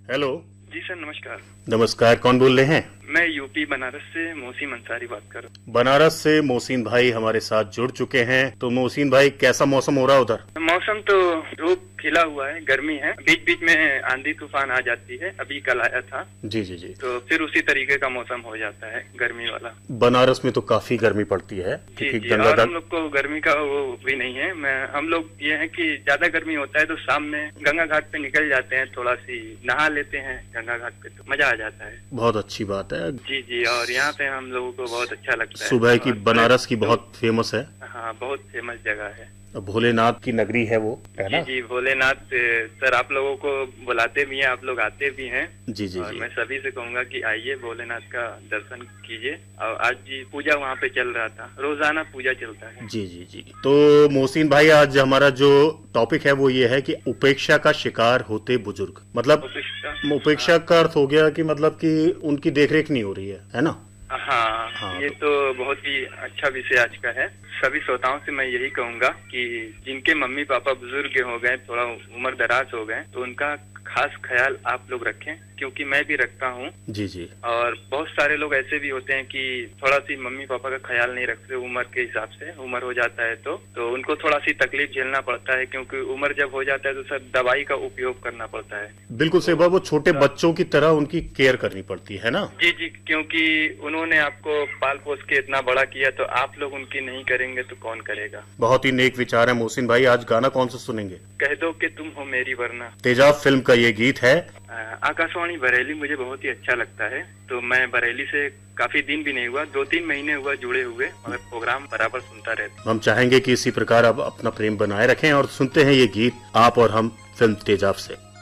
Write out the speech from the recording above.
Hello. जी sir, नमस्कार। नमस्कार, कौन बोल रहे हैं? मैं यूपी बनारस से मोहसिन अंसारी बात कर रहा हूँ। बनारस से मोहसिन भाई हमारे साथ जुड़ चुके हैं। तो मोहसिन भाई, कैसा मौसम हो रहा है उधर? मौसम तो धूप खिला हुआ है, गर्मी है, बीच बीच में आंधी तूफान आ जाती है। अभी कल आया था। जी जी जी। तो फिर उसी तरीके का मौसम हो जाता है, गर्मी वाला। बनारस में तो काफी गर्मी पड़ती है जी क्योंकि जी। गंगा और हम घाट। लोग को गर्मी का वो भी नहीं है। हम लोग ये है कि ज्यादा गर्मी होता है तो शाम में गंगा घाट पे निकल जाते हैं, थोड़ा सी नहा लेते हैं गंगा घाट पे, तो मजा आ जाता है। बहुत अच्छी बात है। जी जी। और यहाँ पे हम लोगों को बहुत अच्छा लगता है। सुबह की और बनारस की बहुत फेमस है। हाँ, बहुत फेमस जगह है। भोलेनाथ की नगरी है वो, है ना? जी जी, भोलेनाथ सर आप लोगों को बुलाते भी हैं, आप लोग आते भी हैं। जी जी और जी। मैं सभी से कहूंगा कि आइए, भोलेनाथ का दर्शन कीजिए। और आज जी पूजा वहाँ पे चल रहा था, रोजाना पूजा चलता है। जी जी जी। तो मोहसिन भाई, आज हमारा जो टॉपिक है वो ये है कि उपेक्षा का शिकार होते बुजुर्ग। मतलब उपेक्षा का अर्थ हो गया कि मतलब कि उनकी देखरेख नहीं हो रही है ना? हाँ, हाँ, ये तो बहुत ही अच्छा विषय आज का है। सभी श्रोताओं से मैं यही कहूंगा कि जिनके मम्मी पापा बुजुर्ग हो गए, थोड़ा उम्र दराज हो गए, तो उनका खास ख्याल आप लोग रखें, क्योंकि मैं भी रखता हूँ। जी जी। और बहुत सारे लोग ऐसे भी होते हैं कि थोड़ा सी मम्मी पापा का ख्याल नहीं रखते उम्र के हिसाब से। उम्र हो जाता है तो उनको थोड़ा सी तकलीफ झेलना पड़ता है, क्योंकि उम्र जब हो जाता है तो सर दवाई का उपयोग करना पड़ता है। बिल्कुल सही बात। वो छोटे बच्चों की तरह उनकी केयर करनी पड़ती है ना? जी जी, क्योंकि उन्होंने आपको पाल पोस के इतना बड़ा किया, तो आप लोग उनकी नहीं करेंगे तो कौन करेगा। बहुत ही नेक विचार है मोहसिन भाई। आज गाना कौन सा सुनेंगे? कह दो कि तुम हो मेरी वरना। तेजाब फिल्म का ये गीत है। आकाशवाणी बरेली मुझे बहुत ही अच्छा लगता है। तो मैं बरेली से काफी दिन भी नहीं हुआ, 2-3 महीने हुआ जुड़े हुए, मगर प्रोग्राम बराबर सुनता रहता। हम चाहेंगे कि इसी प्रकार आप अपना प्रेम बनाए रखें और सुनते हैं ये गीत आप और हम फिल्म तेजाब से।